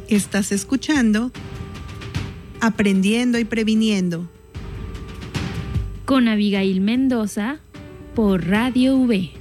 Estás escuchando Aprendiendo y Previniendo con Abigail Mendoza por Radio V.